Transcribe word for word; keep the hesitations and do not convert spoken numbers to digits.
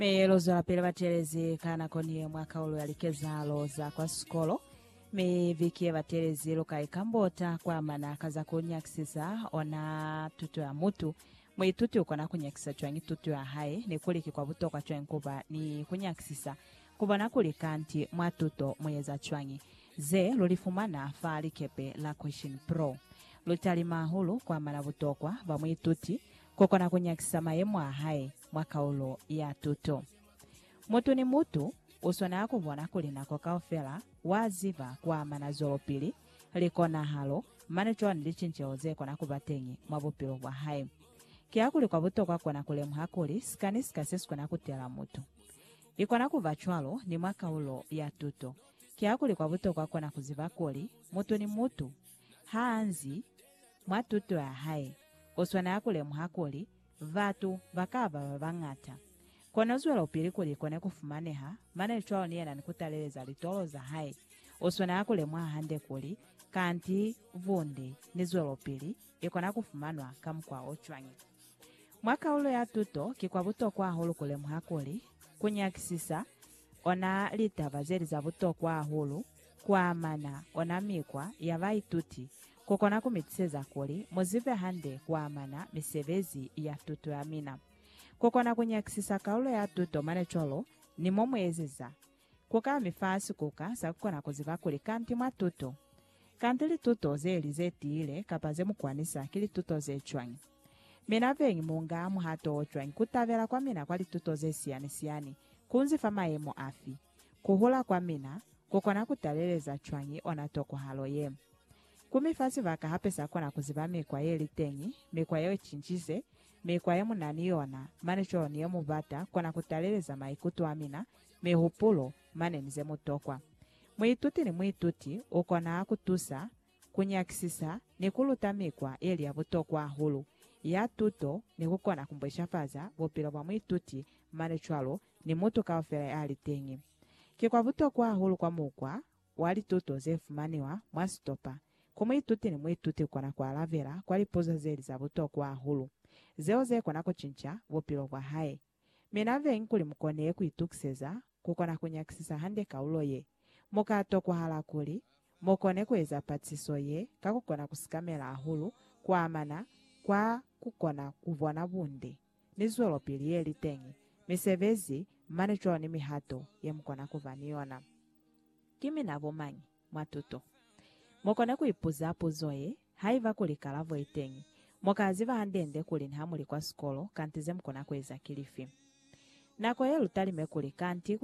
Melozo lapele batelezi kana koniye mwaka ulo yalikezalo za kwa skolo me vikie batelezi loka ikambota kwa mana kaza kunyakisiza ona tutu ya mutu mwe tutu ukona kunyakisa chwangi tutu ya hae ni kuliki kwa butoka chwangi kuba ni kunyakisisa kuba na kulikanti mwa tuto mweza chwangi ze lulifumana faali kepe la Question Pro lutali mahulu kwa mana butokwa ba mwe tuti kokona kunyakisa mayemwa hae mwaka ulo ya tuto mutu ni mutu usona akubona kulina kokaofela waziva kwa manazolo pili likona halo manechwa ndilichinche ozeko na kubatengi mwabupilo bwa hae kiakuli kwa buto kwa kona kule mhakuli skani skasesu kona kutela mutu ikona kuvachwalo ni mwaka ulo ya tuto kiakuli kwa buto kwa kona kuziva kuli mutu ni mutu haanzi mwatuto ya hae usona akule mhakuli vatu vakaba babangata kona zwela upili kuli kone kufumaneha mane chwao niena nikutaleleza litolo za hai usona akule mwa hande kuli kanti vundi nizwela upili ikona kufumanwa kamkwa ochwangi mwaka ulo ya tuto kikwa buto kwa hulu kule mhakuli kunyakisisa ona litava zeri za buto kwa hulu kwa mana ona mikwa ya vai tuti kukona kumitiseza kuli muzive hande kwa mana misevezi ya tuto ya mina kukona kunyakisisa kaulo ya tuto mane cholo ni momwezeza kuka mifasi kuka sakukona kuziva kuli kanti mwa tuto kanti li tuto zeli zetiile kapaze mukwanisa kili tuto ze chwangi mina vengi munga amu hato ochwangi kutavela kwa mina kwa li tuto ze siyani siyani kunzi fama emo afi kuhula kwa mina kukona kutaleleza chwangi onatoko halo yemu kumifasi vaka hapesa kona kuziva mikwa yeli tengi mikwa yewe chinchize mikwa yemu naniona mane cholo niye mubata kona kutaleleza maikutu amina mihupulo mane nize mutokwa mwituti ni mwituti ukona akutusa kunyakisisa ni kuluta mikwa yeli ya butokwa hulu ya tuto ni kukona kumbwesha faza bupilo bwa mwituti mane cholo ni mutu kaofela yali tengi kikwa butokwa hulu kwa mukwa wali tuto zefumaniwa mwastopa kumwituti ni mwituti kona kwa lavera kwa lipoza zeli za buto kwa hulu zeo ze kona kuchincha bupilo kwa hae minave inkuli mkone kuitukiseza kukona kunyakisisa hande kaulo ye mukato kwa halakuli mukone kuweza patiso ye kakukona kusikamela hulu kwa amana kwa kukona kuvona bunde nizwelo pili ye litengi misevezi mane cholo ni mihato ye mkona kuvaniona kimi navomanyi mwatuto mokone kuipuza apo zoe haiva kulikalavo itengi mokaziva handende kuli nhamuli kwa skolo kantize mkona kweza kilifi nako ye lutalime kuli kanti